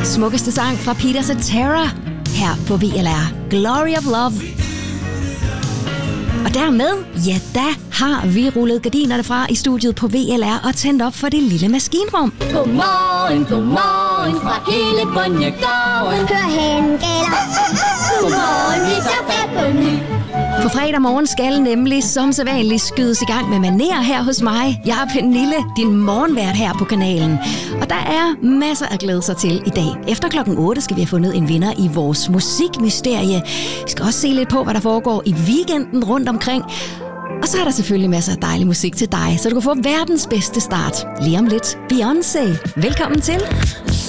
Smukkeste sang fra Peter Cetera her på VLR. Glory of Love. Og dermed, ja, der har vi rullet gardinerne fra i studiet på VLR og tændt op for det lille maskinrum. Godmorgen, godmorgen fra hele Bonjegården. Hør hen, gælder. Godmorgen, vi tager fat på ny. For fredag morgen skal nemlig som sædvanligt skydes i gang med maner her hos mig. Jeg er Pernille, din morgenvært her på kanalen. Og der er masser at glæde sig til i dag. Efter klokken 8 skal vi have fundet en vinder i vores musikmysterie. Vi skal også se lidt på, hvad der foregår i weekenden rundt omkring. Og så er der selvfølgelig masser af dejlig musik til dig, så du kan få verdens bedste start. Lige om lidt, Beyoncé. Velkommen til.